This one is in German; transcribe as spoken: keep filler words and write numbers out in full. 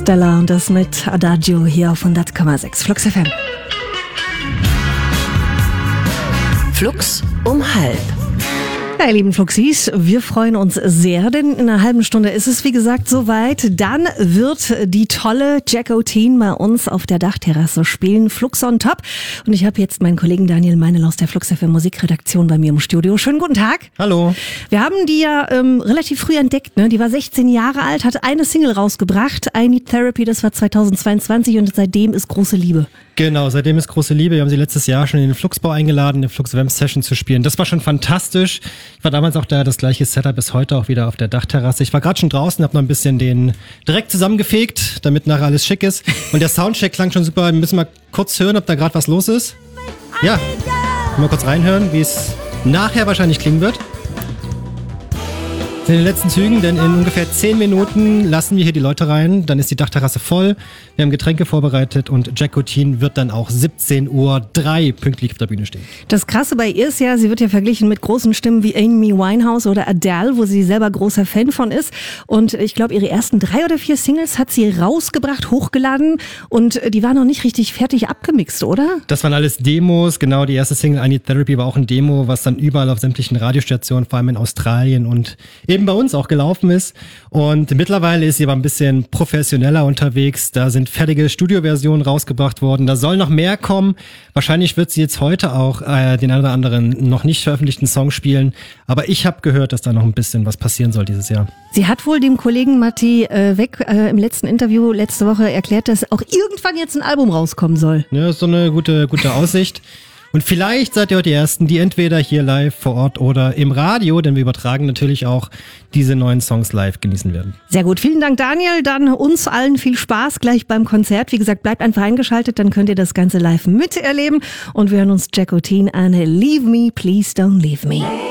Stella und das mit Adagio hier auf hundert Komma sechs Flux F M. Flux um halb. Ja, ihr lieben Fluxis, wir freuen uns sehr, denn in einer halben Stunde ist es, wie gesagt, soweit. Dann wird die tolle Jacko-Teen bei uns auf der Dachterrasse spielen, Flux on Top. Und ich habe jetzt meinen Kollegen Daniel Meinel aus der Flux F M Musikredaktion bei mir im Studio. Schönen guten Tag. Hallo. Wir haben die ja ähm, relativ früh entdeckt, ne? Die war sechzehn Jahre alt, hat eine Single rausgebracht, I Need Therapy, das war zweitausendzweiundzwanzig und seitdem ist große Liebe. Genau, seitdem ist große Liebe. Wir haben sie letztes Jahr schon in den Fluxbau eingeladen, eine Flux Vamp Session zu spielen. Das war schon fantastisch. Ich war damals auch da, das gleiche Setup ist heute auch wieder auf der Dachterrasse. Ich war gerade schon draußen, habe noch ein bisschen den direkt zusammengefegt, damit nachher alles schick ist. Und der Soundcheck klang schon super. Wir müssen mal kurz hören, ob da gerade was los ist. Ja, mal kurz reinhören, wie es nachher wahrscheinlich klingen wird. In den letzten Zügen, denn in ungefähr zehn Minuten lassen wir hier die Leute rein, dann ist die Dachterrasse voll, wir haben Getränke vorbereitet und Jacko-Teen wird dann auch siebzehn Uhr drei pünktlich auf der Bühne stehen. Das Krasse bei ihr ist ja, sie wird ja verglichen mit großen Stimmen wie Amy Winehouse oder Adele, wo sie selber großer Fan von ist, und ich glaube, ihre ersten drei oder vier Singles hat sie rausgebracht, hochgeladen, und die waren noch nicht richtig fertig abgemixt, oder? Das waren alles Demos, genau, die erste Single I Need Therapy war auch ein Demo, was dann überall auf sämtlichen Radiostationen, vor allem in Australien und eben bei uns auch gelaufen ist, und mittlerweile ist sie aber ein bisschen professioneller unterwegs. Da sind fertige Studioversionen rausgebracht worden, da soll noch mehr kommen. Wahrscheinlich wird sie jetzt heute auch äh, den einen oder anderen noch nicht veröffentlichten Song spielen, aber ich habe gehört, dass da noch ein bisschen was passieren soll dieses Jahr. Sie hat wohl dem Kollegen Matti äh, Weck äh, im letzten Interview letzte Woche erklärt, dass auch irgendwann jetzt ein Album rauskommen soll. Ja, ist so eine gute, gute Aussicht. Und vielleicht seid ihr heute die Ersten, die entweder hier live vor Ort oder im Radio, denn wir übertragen natürlich auch diese neuen Songs live, genießen werden. Sehr gut, vielen Dank Daniel, dann uns allen viel Spaß gleich beim Konzert. Wie gesagt, bleibt einfach eingeschaltet, dann könnt ihr das Ganze live miterleben und wir hören uns Jacko-Teen an. Leave me, please don't leave me.